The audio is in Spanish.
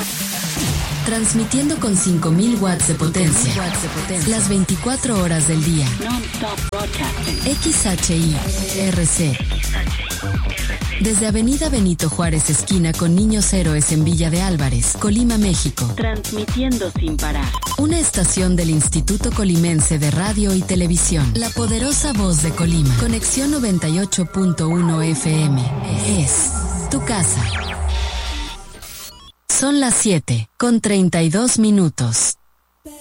Transmitiendo con 5000 watts de potencia. Las 24 horas del día. XHI-RC. Desde Avenida Benito Juárez, esquina con Niños Héroes en Villa de Álvarez, Colima, México. Transmitiendo sin parar. Una estación del Instituto Colimense de Radio y Televisión. La poderosa voz de Colima. Conexión 98.1 FM. Es tu casa. Son las 7:32.